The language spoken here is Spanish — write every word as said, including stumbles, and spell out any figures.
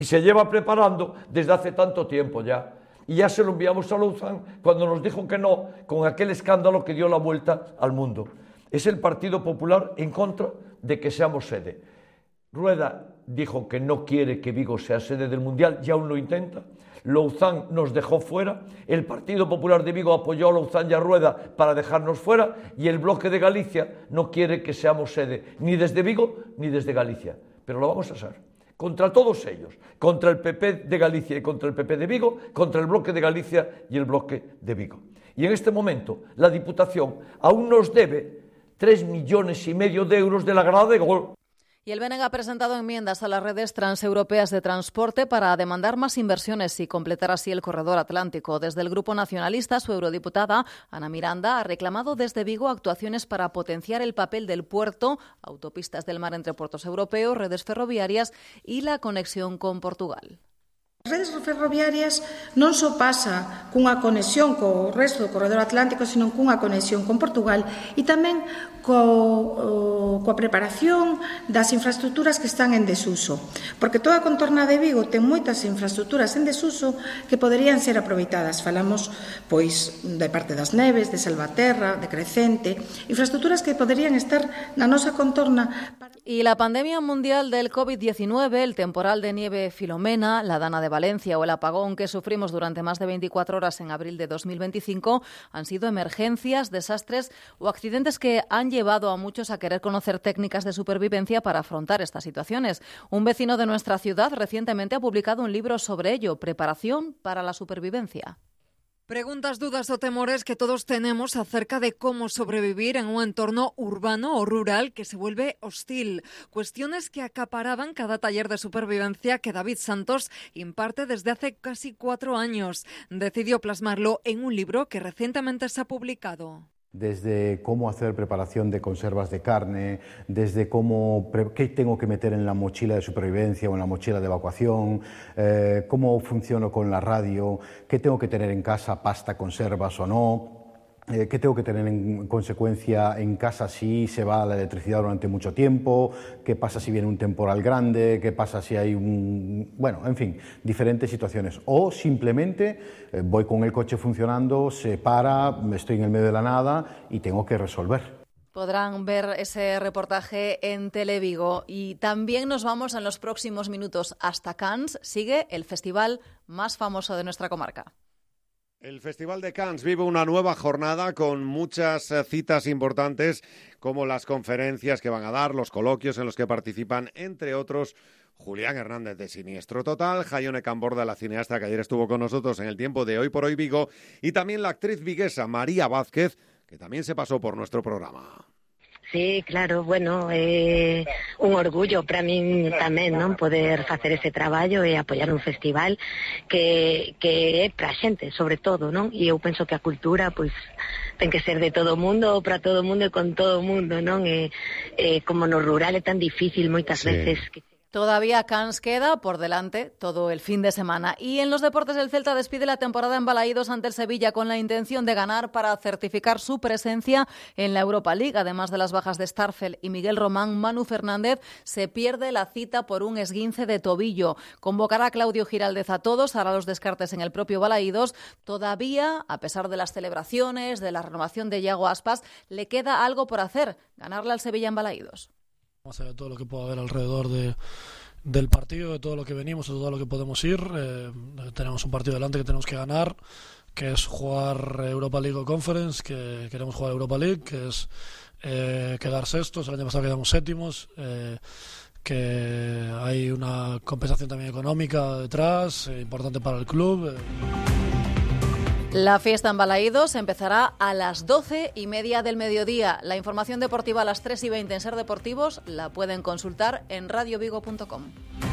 Y se lleva preparando desde hace tanto tiempo ya. Y ya se lo enviamos a Louzán cuando nos dijo que no, con aquel escándalo que dio la vuelta al mundo. Es el Partido Popular en contra de que seamos sede. Rueda dijo que no quiere que Vigo sea sede del Mundial y aún lo intenta. Louzán nos dejó fuera, el Partido Popular de Vigo apoyó a Louzán y a Rueda para dejarnos fuera y el Bloque de Galicia no quiere que seamos sede ni desde Vigo ni desde Galicia. Pero lo vamos a ser. Contra todos ellos, contra el P P de Galicia y contra el P P de Vigo, contra el Bloque de Galicia y el Bloque de Vigo. Y en este momento la Diputación aún nos debe tres millones y medio de euros de la grada de gol. Y el B N G ha presentado enmiendas a las redes transeuropeas de transporte para demandar más inversiones y completar así el corredor atlántico. Desde el Grupo Nacionalista, su eurodiputada Ana Miranda ha reclamado desde Vigo actuaciones para potenciar el papel del puerto, autopistas del mar entre puertos europeos, redes ferroviarias y la conexión con Portugal. As redes ferroviarias non só pasa cunha conexión co resto do corredor atlántico, sino cunha conexión con Portugal e tamén co, coa preparación das infraestructuras que están en desuso. Porque toda a contorna de Vigo ten moitas infraestructuras en desuso que poderían ser aproveitadas. Falamos pois de parte das Neves, de Salvaterra, de Crecente, infraestructuras que poderían estar na nosa contorna. Y la pandemia mundial del COVID diecinueve, el temporal de nieve Filomena, la dana de Valencia o el apagón que sufrimos durante más de veinticuatro horas en abril de dos mil veinticinco han sido emergencias, desastres o accidentes que han llevado a muchos a querer conocer técnicas de supervivencia para afrontar estas situaciones. Un vecino de nuestra ciudad recientemente ha publicado un libro sobre ello, Preparación para la supervivencia. Preguntas, dudas o temores que todos tenemos acerca de cómo sobrevivir en un entorno urbano o rural que se vuelve hostil. Cuestiones que acaparaban cada taller de supervivencia que David Santos imparte desde hace casi cuatro años. Decidió plasmarlo en un libro que recientemente se ha publicado. Desde cómo hacer preparación de conservas de carne, desde cómo qué tengo que meter en la mochila de supervivencia o en la mochila de evacuación, eh, cómo funciono con la radio, qué tengo que tener en casa, pasta, conservas o no. Eh, ¿Qué tengo que tener en consecuencia en casa si se va la electricidad durante mucho tiempo? ¿Qué pasa si viene un temporal grande? ¿Qué pasa si hay un...? Bueno, en fin, diferentes situaciones. O simplemente eh, voy con el coche funcionando, se para, estoy en el medio de la nada y tengo que resolver. Podrán ver ese reportaje en Televigo. Y también nos vamos en los próximos minutos hasta Cannes. Sigue el festival más famoso de nuestra comarca. El Festival de Cannes vive una nueva jornada con muchas citas importantes, como las conferencias que van a dar, los coloquios en los que participan, entre otros, Julián Hernández de Siniestro Total, Jaione Camborda, la cineasta que ayer estuvo con nosotros en el tiempo de Hoy por Hoy Vigo, y también la actriz viguesa María Vázquez, que también se pasó por nuestro programa. Sí, claro, bueno, é eh, un orgullo para min tamén, non, poder facer ese traballo e apoiar un festival que, que é para a xente, sobre todo, non? E eu penso que a cultura, pois, ten que ser de todo o mundo, para todo o mundo e con todo o mundo, non? E, e como no rural é tan difícil moitas sí. veces que... Todavía Cannes queda por delante todo el fin de semana. Y en los deportes el Celta despide la temporada en Balaídos ante el Sevilla con la intención de ganar para certificar su presencia en la Europa League. Además de las bajas de Starfel y Miguel Román, Manu Fernández se pierde la cita por un esguince de tobillo. Convocará a Claudio Giraldez a todos, hará los descartes en el propio Balaídos. Todavía, a pesar de las celebraciones, de la renovación de Iago Aspas, le queda algo por hacer, ganarle al Sevilla en Balaídos. Más allá de todo lo que pueda haber alrededor de, del partido, de todo lo que venimos, de todo lo que podemos ir, eh, tenemos un partido delante que tenemos que ganar, que es jugar Europa League o Conference, que queremos jugar Europa League, que es eh, quedar sextos, el año pasado quedamos séptimos, eh, que hay una compensación también económica detrás, eh, importante para el club. Eh. La fiesta en Balaídos empezará a las doce y media del mediodía. La información deportiva a las tres y veinte en Ser Deportivos la pueden consultar en radio vigo punto com.